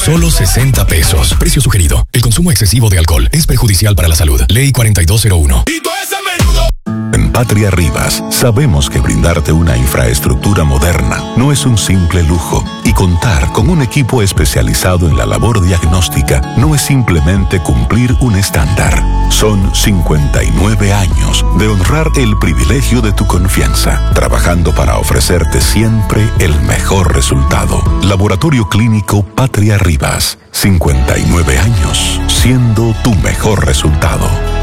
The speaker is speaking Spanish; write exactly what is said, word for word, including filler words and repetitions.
solo sesenta pesos. Precio sugerido. El consumo excesivo de alcohol es perjudicial para la salud. Ley cuarenta y dos cero uno. En Patria Rivas sabemos que brindarte una infraestructura moderna no es un simple lujo, y contar con un equipo especializado en la labor diagnóstica no es simplemente cumplir un estándar. Son cincuenta y nueve años de honrar el privilegio de tu confianza, trabajando para ofrecerte siempre el mejor resultado. Laboratorio Clínico Patria Rivas, cincuenta y nueve años, siendo tu mejor resultado.